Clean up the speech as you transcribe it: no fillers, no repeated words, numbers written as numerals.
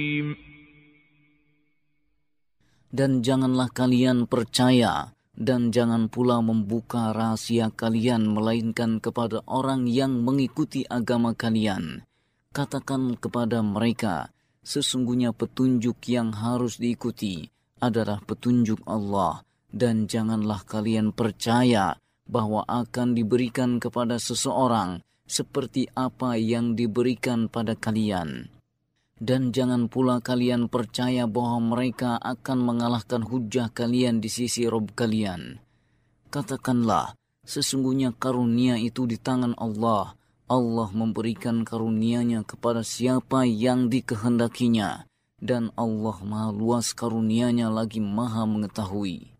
Dan janganlah kalian percaya dan jangan pula membuka rahasia kalian melainkan kepada orang yang mengikuti agama kalian. Katakan kepada mereka, sesungguhnya petunjuk yang harus diikuti adalah petunjuk Allah, dan janganlah kalian percaya bahwa akan diberikan kepada seseorang seperti apa yang diberikan pada kalian. Dan jangan pula kalian percaya bahwa mereka akan mengalahkan hujah kalian di sisi Rabb kalian. Katakanlah, sesungguhnya karunia itu di tangan Allah. Allah memberikan karunia-Nya kepada siapa yang dikehendakinya. Dan Allah Maha Luas karunia-Nya lagi Maha Mengetahui.